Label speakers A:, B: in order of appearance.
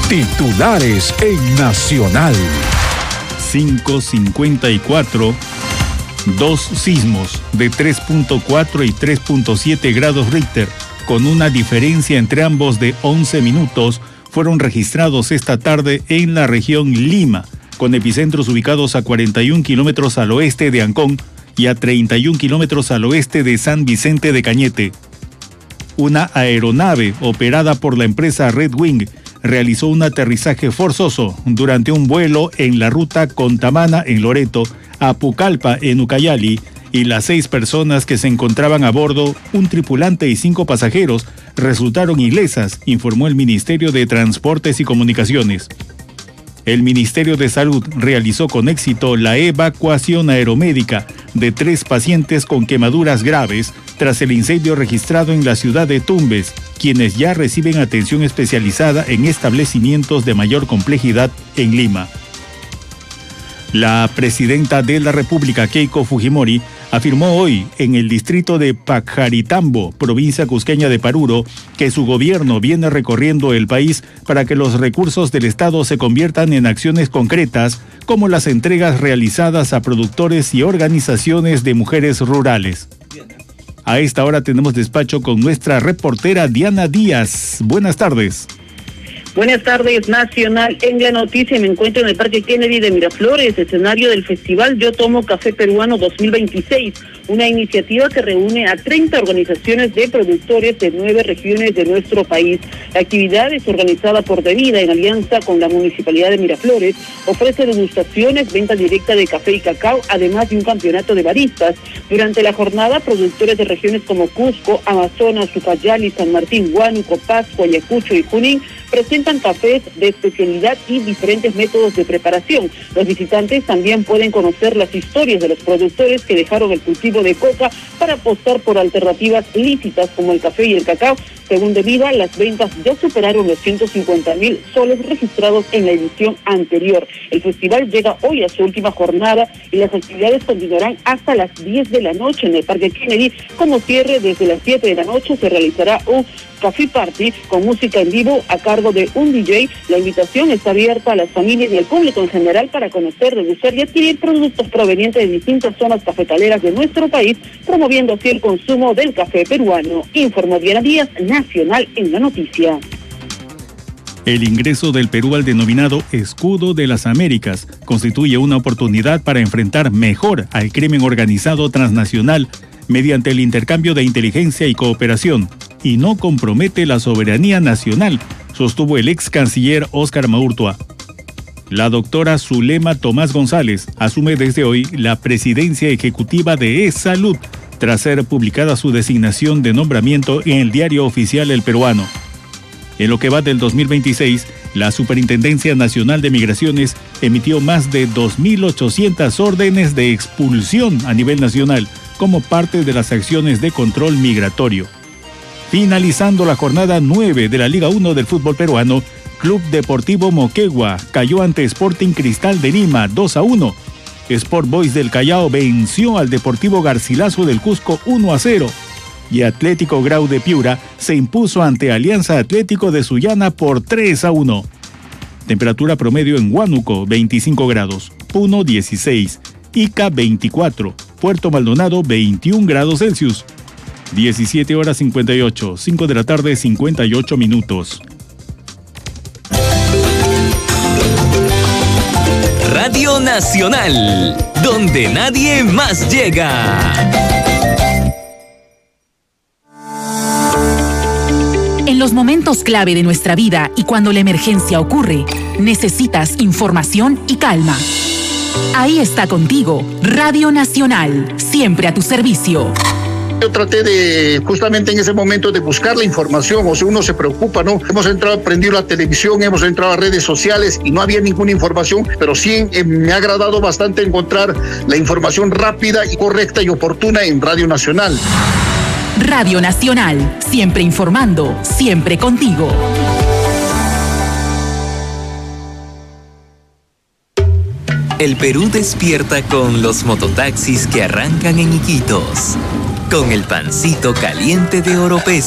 A: Titulares en Nacional.
B: 5:54. Dos sismos de 3.4 y 3.7 grados Richter, con una diferencia entre ambos de 11 minutos, fueron registrados esta tarde en la región Lima, con epicentros ubicados a 41 kilómetros al oeste de Ancón y a 31 kilómetros al oeste de San Vicente de Cañete. Una aeronave operada por la empresa Red Wing realizó un aterrizaje forzoso durante un vuelo en la ruta Contamana en Loreto a Pucallpa en Ucayali, y las 6 personas que se encontraban a bordo, un tripulante y 5 pasajeros, resultaron ilesas, informó el Ministerio de Transportes y Comunicaciones. El Ministerio de Salud realizó con éxito la evacuación aeromédica de 3 pacientes con quemaduras graves tras el incendio registrado en la ciudad de Tumbes, quienes ya reciben atención especializada en establecimientos de mayor complejidad en Lima. La presidenta de la República, Keiko Fujimori, afirmó hoy en el distrito de Pajaritambo, provincia cusqueña de Paruro, que su gobierno viene recorriendo el país para que los recursos del Estado se conviertan en acciones concretas, como las entregas realizadas a productores y organizaciones de mujeres rurales. A esta hora tenemos despacho con nuestra reportera Diana Díaz. Buenas tardes.
C: Buenas tardes, Nacional. En la noticia me encuentro en el Parque Kennedy de Miraflores, escenario del Festival Yo Tomo Café Peruano 2026, una iniciativa que reúne a 30 organizaciones de productores de 9 regiones de nuestro país. La actividad es organizada por Devida en alianza con la Municipalidad de Miraflores, ofrece degustaciones, venta directa de café y cacao, además de un campeonato de baristas. Durante la jornada, productores de regiones como Cusco, Amazonas, Ucayali, San Martín, Huánuco, Pasco, Ayacucho y Junín presentan cafés de especialidad y diferentes métodos de preparación. Los visitantes también pueden conocer las historias de los productores que dejaron el cultivo de coca para apostar por alternativas lícitas como el café y el cacao. Según Devida, las ventas ya superaron los 150,000 soles registrados en la edición anterior. El festival llega hoy a su última jornada y las actividades continuarán hasta las 10 de la noche en el Parque Kennedy. Como cierre, desde las 7 de la noche se realizará un Café Party con música en vivo a cargo de un DJ. La invitación está abierta a las familias y al público en general para conocer, degustar y adquirir productos provenientes de distintas zonas cafetaleras de nuestro país, promoviendo así el consumo del café peruano. Informó Diana Díaz, Nacional en la noticia.
B: El ingreso del Perú al denominado Escudo de las Américas constituye una oportunidad para enfrentar mejor al crimen organizado transnacional mediante el intercambio de inteligencia y cooperación, y no compromete la soberanía nacional, sostuvo el ex canciller Óscar Maurtua. La doctora Zulema Tomás González asume desde hoy la presidencia ejecutiva de E-Salud, tras ser publicada su designación de nombramiento en el Diario Oficial El Peruano. En lo que va del 2026, la Superintendencia Nacional de Migraciones emitió más de 2.800 órdenes de expulsión a nivel nacional, como parte de las acciones de control migratorio. Finalizando la jornada 9 de la Liga 1 del fútbol peruano, Club Deportivo Moquegua cayó ante Sporting Cristal de Lima 2-1. Sport Boys del Callao venció al Deportivo Garcilaso del Cusco 1-0. Y Atlético Grau de Piura se impuso ante Alianza Atlético de Sullana por 3-1. Temperatura promedio en Huánuco 25 grados, Puno 16, Ica 24, Puerto Maldonado 21 grados Celsius. 17 horas 58, 5 de la tarde 58 minutos.
D: Radio Nacional, donde nadie más llega.
E: En los momentos clave de nuestra vida y cuando la emergencia ocurre, necesitas información y calma. Ahí está contigo, Radio Nacional, siempre a tu servicio.
F: Yo traté de, justamente en ese momento, de buscar la información, o sea, uno se preocupa, ¿no? Hemos entrado, prendido la televisión, hemos entrado a redes sociales y no había ninguna información, pero sí me ha agradado bastante encontrar la información rápida y correcta y oportuna en Radio Nacional.
E: Radio Nacional, siempre informando, siempre contigo.
D: El Perú despierta con los mototaxis que arrancan en Iquitos, con el pancito caliente de Oropesa.